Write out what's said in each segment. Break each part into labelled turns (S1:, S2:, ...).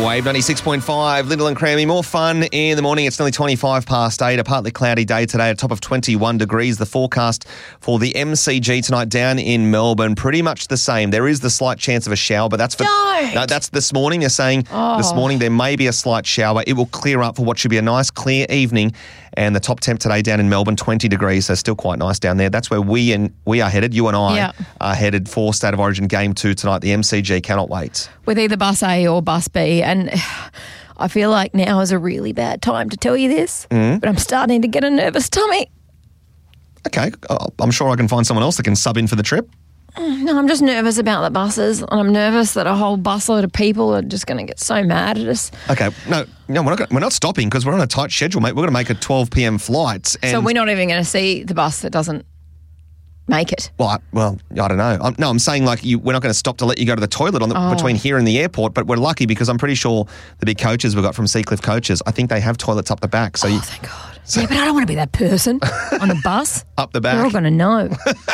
S1: Wave 96.5, Lyndall and Crammy. More fun in the morning. It's nearly 25 past 8. A partly cloudy day today, a top of 21 degrees. The forecast for the MCG tonight down in Melbourne, pretty much the same. There is the slight chance of a shower, but that's for no, that's this morning. They're saying this morning there may be a slight shower. It will clear up for what should be a nice clear evening. And the top temp today down in Melbourne, 20 degrees, so still quite nice down there. That's where we are headed. You and I are headed for State of Origin Game 2 tonight. The MCG cannot wait.
S2: With either Bus A or Bus B. And I feel like now is a really bad time to tell you this, but I'm starting to get a nervous tummy.
S1: Okay, I'm sure I can find someone else that can sub in for the trip.
S2: No, I'm just nervous about the buses, and I'm nervous that a whole busload of people are just going to get so mad at us.
S1: Okay, no, we're not stopping because we're on a tight schedule, mate. We're going to make a 12 p.m. flight. And
S2: so we're not even going to see the bus that doesn't make it.
S1: Well, I don't know. I'm saying like we're not going to stop to let you go to the toilet between here and the airport, but we're lucky because I'm pretty sure the big coaches we've got from Seacliff Coaches, I think they have toilets up the back. So
S2: thank God. Yeah, but I don't want to be that person on the bus.
S1: Up the back.
S2: They're all going to know.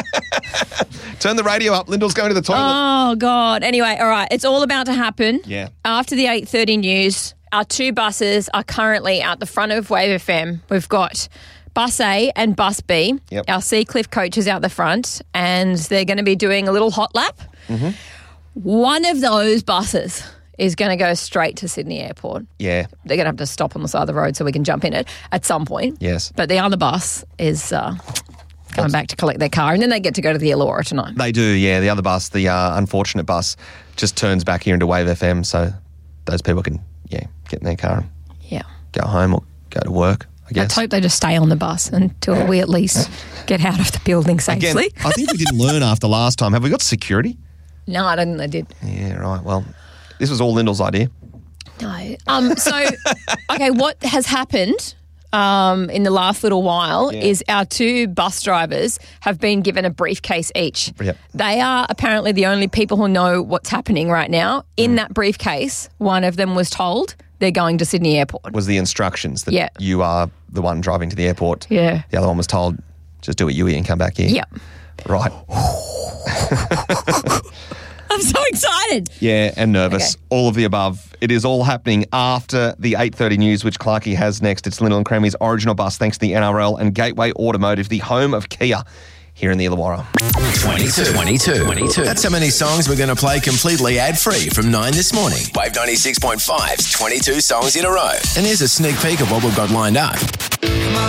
S1: Turn the radio up. Lyndall's going to the toilet.
S2: Oh, God. Anyway, all right. It's all about to happen.
S1: Yeah.
S2: After the 8:30 news, our two buses are currently out the front of Wave FM. We've got Bus A and Bus B.
S1: Yep.
S2: Our Seacliff coaches out the front, and they're going to be doing a little hot lap. Mm-hmm. One of those buses is going to go straight to Sydney Airport.
S1: Yeah.
S2: They're going to have to stop on the side of the road so we can jump in it at some point.
S1: Yes.
S2: But the other bus is coming back to collect their car, and then they get to go to the Illawarra tonight.
S1: They do, yeah. The other bus, the unfortunate bus, just turns back here into Wave FM so those people can, get in their car and go home or go to work, I guess.
S2: Let's hope they just stay on the bus until we at least get out of the building safely.
S1: Again, I think we didn't learn after last time. Have we got security?
S2: No, I don't think they did.
S1: Yeah, right. Well, this was all Lyndall's idea.
S2: No. Okay, what has happened in the last little while is our two bus drivers have been given a briefcase each.
S1: Yep.
S2: They are apparently the only people who know what's happening right now. In that briefcase, one of them was told they're going to Sydney Airport.
S1: Was the instructions that you are the one driving to the airport.
S2: Yeah.
S1: The other one was told, just do what you eat and come back here.
S2: Yep.
S1: Right.
S2: I'm so excited.
S1: Yeah, and nervous. Okay. All of the above. It is all happening after the 8:30 news, which Clarkie has next. It's Lyndall and Crammy's original bus, thanks to the NRL and Gateway Automotive, the home of Kia here in the Illawarra.
S3: 22. That's how many songs we're going to play completely ad-free from 9 this morning. Wave 96.5's 22 songs in a row. And here's a sneak peek of what we've got lined up.